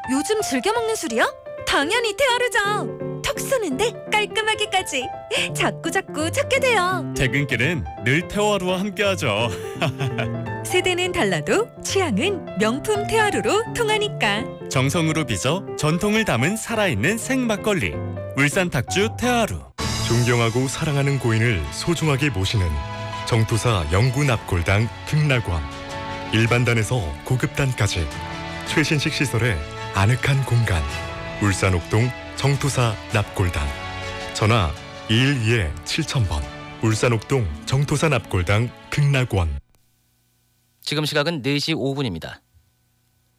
요즘 즐겨 먹는 술이야? 당연히 테아르죠. 턱 쏘는데 깔끔하게까지 자꾸 찾게 돼요. 퇴근길은 늘 테아루와 함께하죠. 세대는 달라도 취향은 명품 테아루로 통하니까. 정성으로 빚어 전통을 담은 살아있는 생막걸리. 울산 탁주 테아루. 존경하고 사랑하는 고인을 소중하게 모시는 정토사 영구 납골당 극락원. 일반단에서 고급단까지 최신식 시설의 아늑한 공간. 울산 옥동 정토사 납골당. 전화 212-7000번. 울산 옥동 정토사 납골당 극락원. 지금 시각은 4시 5분입니다.